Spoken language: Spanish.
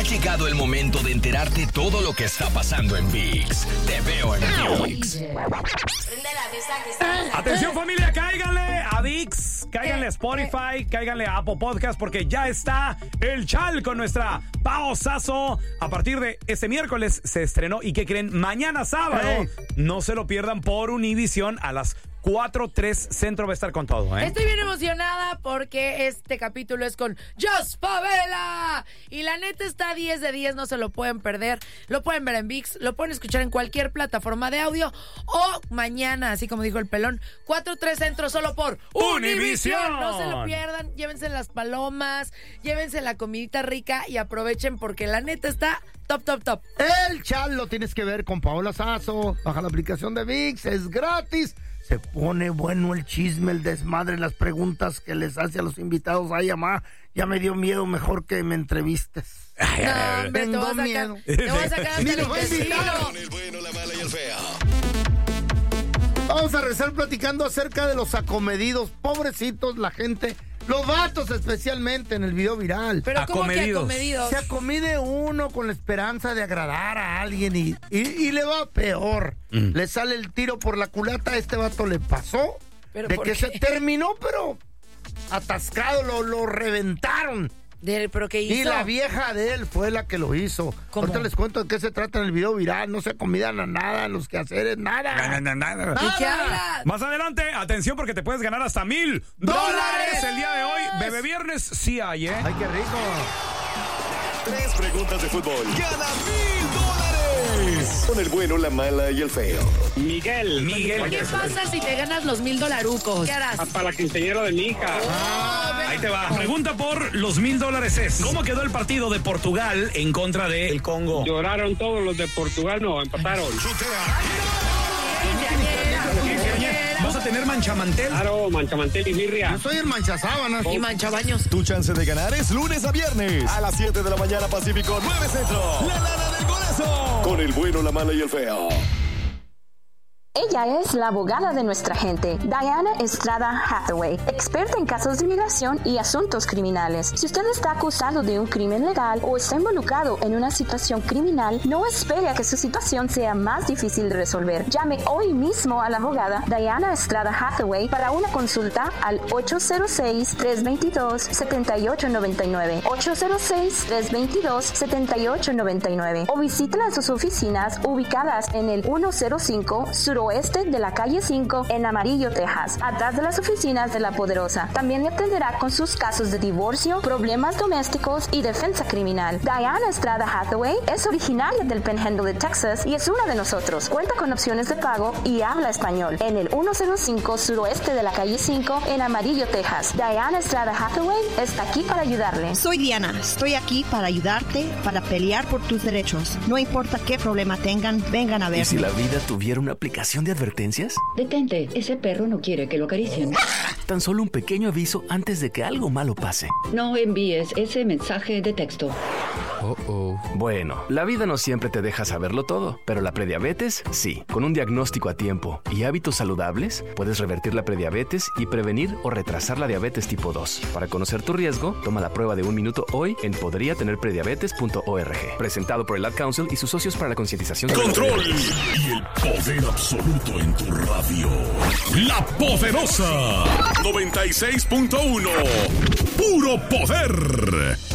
llegado el momento de enterarte todo lo que está pasando en ViX. Te veo en ViX. Atención familia, cáiganle a ViX, cáiganle a Spotify, cáiganle a Apple Podcast, porque ya está el Chal con nuestra Pao Sasso. A partir de este miércoles se estrenó, y ¿qué creen? Mañana sábado, no se lo pierdan por Univision a las 4:03 Centro. Va a estar con todo, ¿eh? Estoy bien emocionada porque este capítulo es con Jos Favela. Y la neta está 10 de 10, no se lo pueden perder. Lo pueden ver en ViX, lo pueden escuchar en cualquier plataforma de audio. O mañana, así como dijo el pelón, 4:03 Centro solo por Univision. No se lo pierdan, llévense las palomas, llévense la comidita rica y aprovechen porque la neta está top, top, top. El Chal lo tienes que ver con Paola Sasso. Baja la aplicación de ViX, es gratis. Se pone bueno el chisme, el desmadre, las preguntas que les hace a los invitados. Ay, mamá, ya me dio miedo, mejor que me entrevistes. No, hombre, tengo miedo. Te voy a sacar hasta el intestino. Con el bueno, la mala y el feo. Vamos a rezar platicando acerca de los acomedidos. Pobrecitos, la gente, los vatos especialmente en el video viral. Pero ¿cómo que acomedidos? Se acomide uno con la esperanza de agradar a alguien y le va peor. Le sale el tiro por la culata. A este vato le pasó ¿Pero de por que qué? se terminó, pero atascado, lo reventaron. ¿Pero qué hizo? Y la vieja de él fue la que lo hizo. ¿Cómo? Ahorita les cuento de qué se trata en el video viral. No se acomidan a nada, los quehaceres, nada. Nada. ¿Y qué habla? Más adelante, atención porque te puedes ganar hasta $1,000 el día de hoy. Bebé Viernes sí hay, ¿eh? Ay, qué rico. 3 preguntas de fútbol. ¡Gana $1,000! Con el bueno, la mala y el feo. Miguel. ¿Qué pasa si te ganas los $1,000? ¿Qué harás? Para la quinceañera de mi hija. Ahí te va. Pregunta por los $1,000 es: ¿cómo quedó el partido de Portugal en contra de el Congo? Lloraron todos los de Portugal, no, empataron. ¿Vas a tener manchamantel? Claro, manchamantel y birria. Yo soy el manchasábanas. Y manchabaños. Tu chance de ganar es lunes a viernes a las 7 de la mañana Pacífico, 9 Centro. La lana del golazo. Con el bueno, la mala y el feo. Ella es la abogada de nuestra gente, Diana Estrada Hathaway, experta en casos de inmigración y asuntos criminales. Si usted está acusado de un crimen legal o está involucrado en una situación criminal, no espere a que su situación sea más difícil de resolver. Llame hoy mismo a la abogada Diana Estrada Hathaway para una consulta al 806-322-7899, 806-322-7899, o visítela en sus oficinas ubicadas en el 105 suroeste de la calle 5 en Amarillo, Texas, atrás de las oficinas de La Poderosa. También le atenderá con sus casos de divorcio, problemas domésticos y defensa criminal. Diana Estrada Hathaway es originaria del Panhandle de Texas y es una de nosotros. Cuenta con opciones de pago y habla español en el 105 suroeste de la calle 5 en Amarillo, Texas. Diana Estrada Hathaway está aquí para ayudarle. Soy Diana, estoy aquí para ayudarte, para pelear por tus derechos. No importa qué problema tengan, vengan a verme. ¿Y si la vida tuviera una aplicación de advertencias? Detente, ese perro no quiere que lo acaricien. Tan solo un pequeño aviso antes de que algo malo pase. No envíes ese mensaje de texto. Bueno, la vida no siempre te deja saberlo todo, pero la prediabetes sí. Con un diagnóstico a tiempo y hábitos saludables, puedes revertir la prediabetes y prevenir o retrasar la diabetes tipo 2. Para conocer tu riesgo, toma la prueba de 1 minuto hoy en podriatenerprediabetes.org. Presentado por el Ad Council y sus socios para la concientización. Control y el poder absoluto en tu radio. La Poderosa 96.1. Puro poder.